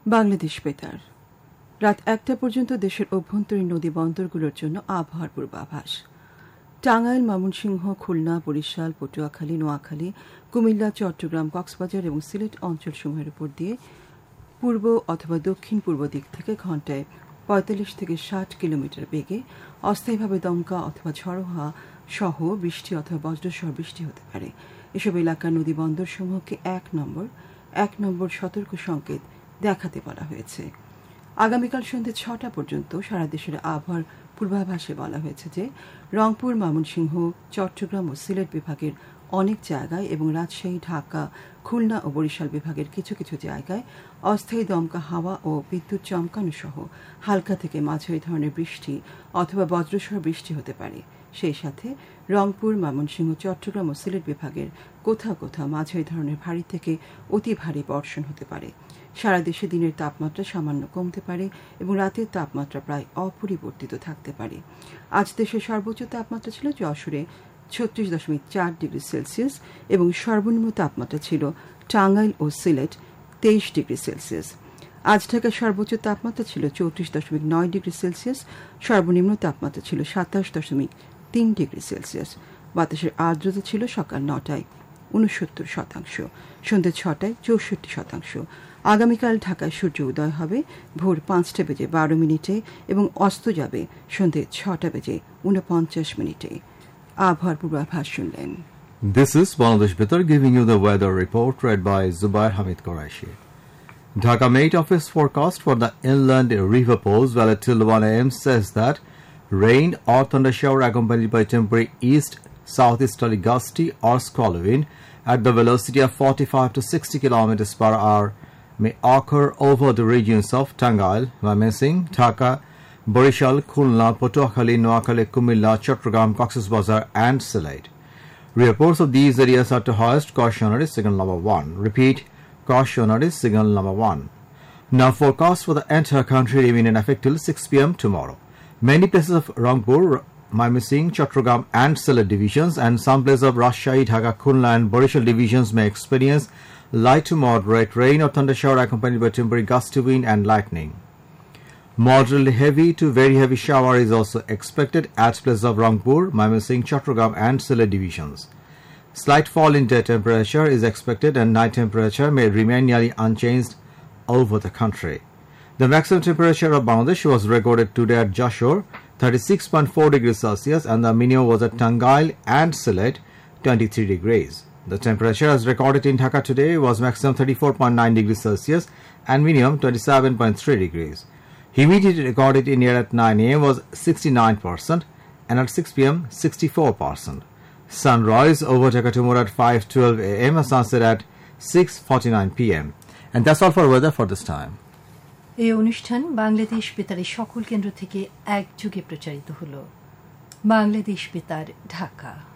বাংলাদেশ বেতার রাত 1টা পর্যন্ত দেশের অভ্যন্তরীণ নদী বন্দরগুলোর জন্য আবহাওয়ার পূর্বাভাস। টাঙ্গাইল, ময়মনসিংহ, খুলনা, বরিশাল, পটুয়াখালী, নোয়াখালী, কুমিল্লা, চট্টগ্রাম, কক্সবাজার এবং সিলেট অঞ্চলসমূহের উপর দিয়ে পূর্ব অথবা দক্ষিণ পূর্ব দিক থেকে ঘণ্টায় 45 থেকে 60 কিলোমিটার বেগে অস্থায়ীভাবে দমকা অথবা ঝড়ো হাওয়া সহ বৃষ্টি অথবা বজ্রসহ বৃষ্টি হতে পারে। এসব এলাকার নদী বন্দরসমূহকে 1 নম্বর সতর্ক সংকেত দেখাতে বলা হয়েছে। আগামীকাল সন্ধ্যে 6টা পর্যন্ত সারা দেশের আবহাওয়ার পূর্বাভাসে বলা হয়েছে যে রংপুর, ময়মনসিংহ, চট্টগ্রাম ও সিলেট বিভাগের অনেক জায়গায় এবং রাজশাহী, ঢাকা, খুলনা ও বরিশাল বিভাগের কিছু কিছু জায়গায় অস্থায়ী দমকা হাওয়া ও বিদ্যুৎ চমকানো সহ হালকা থেকে মাঝারি ধরনের বৃষ্টি অথবা বজ্রসহ বৃষ্টি হতে পারে। সেই সাথে রংপুর, ময়মনসিংহ, চট্টগ্রাম ও সিলেট বিভাগের কোথাও কোথাও মাঝারি ধরনের ভারী থেকে অতি ভারী বর্ষণ হতে পারে। সারা দেশে দিনের তাপমাত্রা সামান্য কমতে পারে এবং রাতের তাপমাত্রা প্রায় অপরিবর্তিত থাকতে পারে। আজ দেশের সর্বোচ্চ তাপমাত্রা ছিল যশোরে 36.4 ডিগ্রি সেলসিয়াস এবং সর্বনিম্ন তাপমাত্রা ছিল টাঙ্গাইল ও সিলেট 23 ডিগ্রি সেলসিয়াস। আজ ঢাকার সর্বোচ্চ তাপমাত্রা ছিল 34.9 ডিগ্রি সেলসিয়াস, সর্বনিম্ন তাপমাত্রা ছিল 27.3 ডিগ্রি সেলসিয়াস। বাতাসের আর্দ্রতা ছিল সকাল 9টায় 69%, সন্ধ্যে 6টায় 64%। আগামীকাল ঢাকায় সূর্য উদয় হবে ভোর 5টা বেজে 12 মিনিটে এবং অস্ত যাবে সন্ধ্যে 6টা বেজে 49 মিনিটে। আবহাওয়ার পূর্বাভাস শুনলেন। This is Bangladesh Betar giving you the weather report read by Zubair Hamid Quraishi. Dhaka Met Office forecast for the inland river pools valid till 1 a.m. says that rain or thunder shower accompanied by temporary east-southeasterly gusty or squall wind at the velocity of 45 to 60 km per hour may occur over the regions of Tangail, Mymensingh, Dhaka, Borishal, Khulna, Patuakhali, Noakhali, Kumilla, Chattogram, Cox's Bazar and Sylhet. Reports of these areas are to hoist cautionary signal number 1. Repeat, cautionary signal number 1. Now forecast for the entire country remain in effect till 6 p.m. tomorrow. Many places of Rangpur, Mymensingh, Chattogram and Sylhet divisions and some places of Rajshahi, Dhaka, Khulna and Borishal divisions may experience light to moderate rain or thunder shower accompanied by temporary gusty wind and lightning. Moderately heavy to very heavy shower is also expected at places of Rangpur, Mymensingh, Chattogram and Sylhet divisions. Slight fall in day temperature is expected and night temperature may remain nearly unchanged over the country. The maximum temperature of Bangladesh was recorded today at Jashore, 36.4 degrees Celsius, and the minimum was at Tangail and Sylhet, 23 degrees. The temperature as recorded in Dhaka today was maximum 34.9 degrees Celsius and minimum 27.3 degrees. Humidity recorded in here at 9 a.m. was 69% and at 6 p.m. 64%. Sunrise over Dhaka tomorrow at 5:12 a.m. and sunset at 6:49 p.m. And that's all for weather for this time. এই অনুষ্ঠান বাংলাদেশ বেতারের সকল কেন্দ্র থেকে একযোগে প্রচারিত হলো। বাংলাদেশ বেতার, ঢাকা।